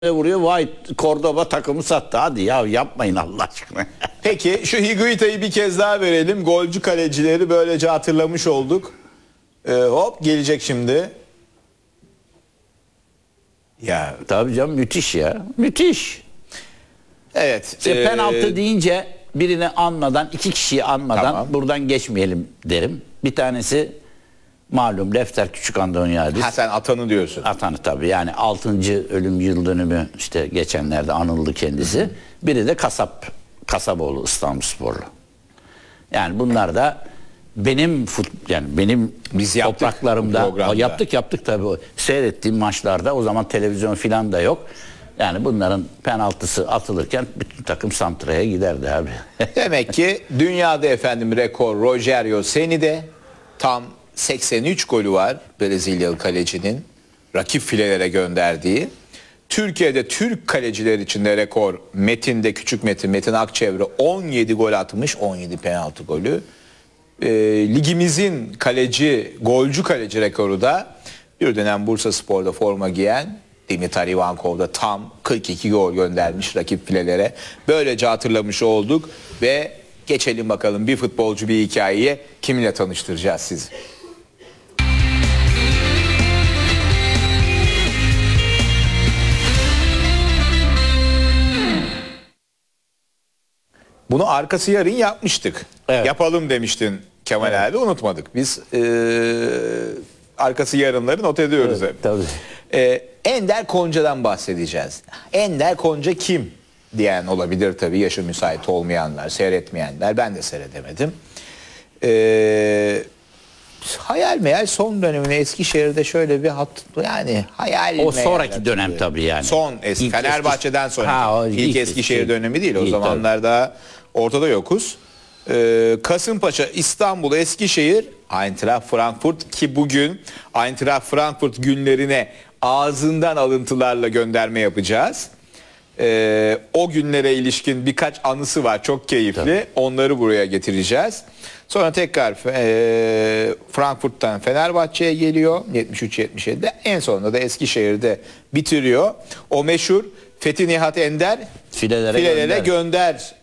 vuruyor. White Cordoba takımı sattı. Hadi ya yapmayın Allah aşkına. Peki şu Higuita'yı bir kez daha verelim. Golcü kalecileri böylece hatırlamış olduk. Hop gelecek şimdi. Ya Tabii canım müthiş ya. Müthiş. evet. İşte penaltı deyince birini anmadan, iki kişiyi anmadan Tamam. buradan geçmeyelim derim. Bir tanesi malum Lefter Küçük Antoniadis. Ha, sen atanı diyorsun. Atanı tabii yani 6. ölüm yıl dönümü işte geçenlerde anıldı kendisi. Biri de Kasaboğlu İstanbulsporlu. Yani bunlar da benim benim Biz yaptık bu topraklarımda programda. yaptık tabii o seyrettiğim maçlarda o zaman televizyon filan da yok. Yani bunların penaltısı atılırken bütün takım santraya giderdi abi. Demek ki dünyada efendim rekor Rogério Ceni'de tam 83 golü var Brezilyalı kalecinin rakip filelere gönderdiği. Türkiye'de Türk kaleciler içinde rekor Küçük Metin Akçevre 17 gol atmış, 17 penaltı golü. Ligimizin golcü kaleci rekoru da bir dönem Bursaspor'da forma giyen Dimitar Ivankov da tam 42 gol göndermiş rakip filelere. Böylece hatırlamış olduk ve geçelim bakalım bir futbolcu bir hikayeye kiminle tanıştıracağız sizi. Bunu arkası yarın yapmıştık. Evet. Yapalım demiştin Kemal abi, unutmadık. Biz arkası yarınları not ediyoruz Evet, hep. tabii. Ender Konca'dan bahsedeceğiz. Ender Konca kim diyen olabilir tabii, yaşı müsait olmayanlar, seyretmeyenler. Ben de seyredemedim. Hayal meyal son dönemine Eskişehir'de şöyle bir hayal O meyal sonraki hatırlıyor. dönem tabii yani. Son İlk Fenerbahçe'den sonra. o İlk Eskişehir dönemi değil. O İlk zamanlar daha ortada yokuz. Kasımpaşa, İstanbul, Eskişehir, Eintracht Frankfurt ki bugün Eintracht Frankfurt günlerine ağzından alıntılarla gönderme yapacağız. O günlere ilişkin birkaç anısı var, çok keyifli. Tabii. Onları buraya getireceğiz. Sonra tekrar Frankfurt'tan Fenerbahçe'ye geliyor 73-77'de. En sonunda da Eskişehir'de bitiriyor. O meşhur Fethi Nihat Ender filelere gönder.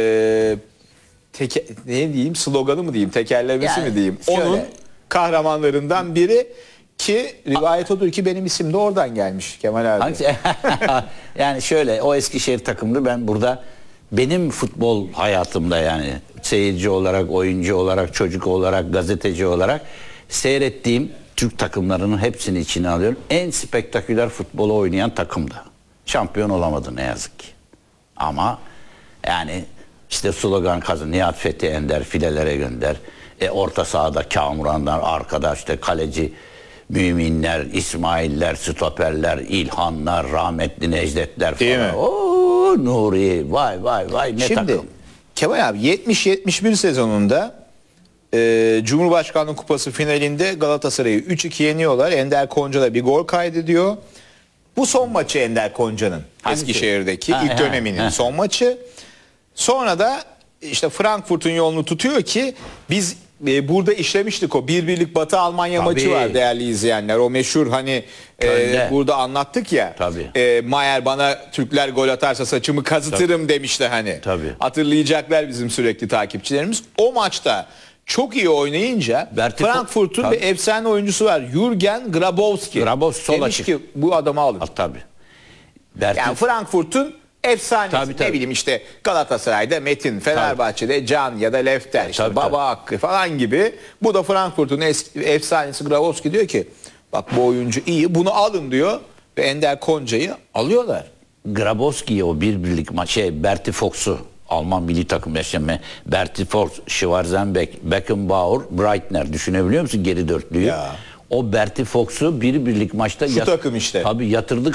Ne diyeyim, sloganı mı diyeyim, tekerlemesi Yani mi diyeyim? şöyle. Onun kahramanlarından biri ki rivayet odur ki benim isim de oradan gelmiş Kemal abi. Hangisi? Yani şöyle, o Eskişehir takımını ben burada benim futbol hayatımda yani seyirci olarak, oyuncu olarak, çocuk olarak, gazeteci olarak seyrettiğim Türk takımlarının hepsini içine alıyorum. En spektaküler futbolu oynayan takımdı. Şampiyon olamadı ne yazık ki. Ama yani işte slogan kazan, Nihat Fethi Ender filelere gönder. Orta sahada Kamuranlar, arkada işte kaleci Müminler, İsmailler, stoperler, İlhanlar, rahmetli Necdetler Değil falan. mi? Oo Nuri, vay ne Şimdi takım. Kemal abi 70-71 sezonunda Cumhurbaşkanlığı Kupası finalinde Galatasaray'ı 3-2 yeniyorlar. Ender Konca da bir gol kaydediyor. Bu son maçı Ender Konca'nın Hangisi? Eskişehir'deki ilk döneminin ha. son maçı. Sonra da işte Frankfurt'un yolunu tutuyor ki biz burada işlemiştik, o bir birlik Batı Almanya Tabii. maçı var değerli izleyenler. O meşhur Köln'de. burada anlattık ya. Tabii. Mayer bana Türkler gol atarsa saçımı kazıtırım demişti hani. Tabii. Hatırlayacaklar bizim sürekli takipçilerimiz. O maçta çok iyi oynayınca Frankfurt'un tabii. bir efsane oyuncusu var. Jürgen Grabowski. Grabowski sol Demiş açık. ki bu adamı alın. Tabii. Yani Frankfurt'un efsanesi. Tabii. Ne bileyim işte Galatasaray'da Metin, Fenerbahçe'de Can ya da Lefter, işte Tabii, Baba Hakkı falan gibi. Bu da Frankfurt'un efsanesi Grabowski diyor ki bak bu oyuncu iyi, bunu alın diyor ve Ender Konca'yı alıyorlar. Grabowski'yi o bir birlik Berti Fox'u Alman milli takım yaşamı Berti Fox, Schwarzenbeck, Beckenbauer, Breitner düşünebiliyor musun geri dörtlüyü? Ya. O Berti Fox'u bir birlik maçta Şu takım işte. Tabii yatırdı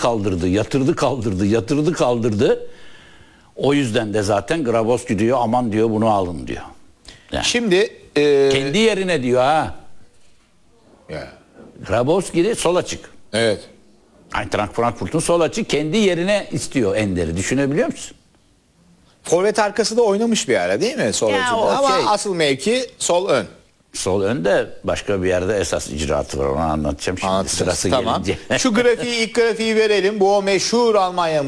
kaldırdı. O yüzden de zaten Grabowski diyor aman diyor bunu alın diyor. Yani Şimdi kendi yerine diyor ha. Ya. Grabowski'yi sol açık. Evet. Eintracht Frankfurt'un sol açık kendi yerine istiyor Ender'i. Düşünebiliyor musun? Forvet arkası da oynamış bir ara değil mi? Sol Ya açıkta. o Ama şey- asıl mevki sol ön. Sol önde, başka bir yerde esas icraatı var. Onu anlatacağım şimdi Anlatacağız. sırası Tamam. gelince. Şu grafiği, ilk grafiği verelim. Bu o meşhur Almanya